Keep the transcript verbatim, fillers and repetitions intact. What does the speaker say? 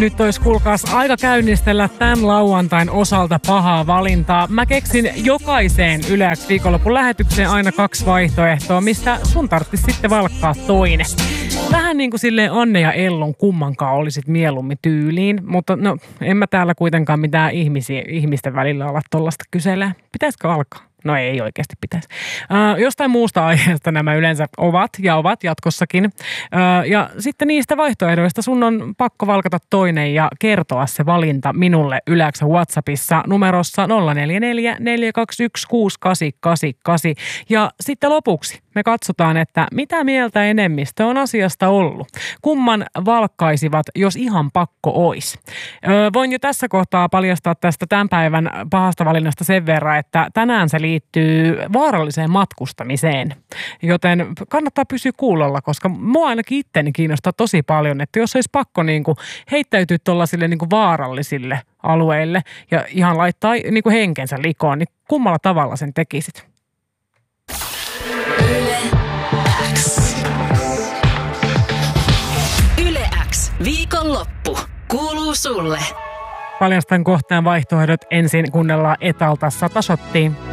Nyt olisi kuulkaas aika käynnistellä tämän lauantain osalta pahaa valintaa. Mä keksin jokaiseen Yle X viikonlopun lähetykseen aina kaksi vaihtoehtoa, mistä sun tarvitsisi sitten valkkaa toinen. Vähän niin kuin silleen Anne ja Ellun kummankaan olisit mieluummin tyyliin, mutta no en mä täällä kuitenkaan mitään ihmisiä, ihmisten välillä olla tollaista kyselee. Pitäisikö alkaa? No ei oikeasti pitäisi. Äh, jostain muusta aiheesta nämä yleensä ovat ja ovat jatkossakin. Äh, ja sitten niistä vaihtoehdoista sun on pakko valkata toinen ja kertoa se valinta minulle Yle X:n WhatsAppissa numerossa nolla neljä neljä neljä kaksi yksi kuusi kahdeksan kahdeksan kahdeksan. Ja sitten lopuksi me katsotaan, että mitä mieltä enemmistö on asiasta ollut. Kumman valkkaisivat, jos ihan pakko ois. Öö, voin jo tässä kohtaa paljastaa tästä tämän päivän pahasta valinnasta sen verran, että tänään se liittyy vaaralliseen matkustamiseen. Joten kannattaa pysyä kuulolla, koska mua ainakin itteni kiinnostaa tosi paljon, että jos olisi pakko niin kuin heittäytyä tuollaisille niin kuin vaarallisille alueille ja ihan laittaa niin kuin henkensä likoon, niin kummalla tavalla sen tekisit? Yle X. Yle X. Viikonloppu. Kuuluu sulle. Paljastan kohtaan vaihtoehdot. Ensin kuunnellaan Etalta sata shottia.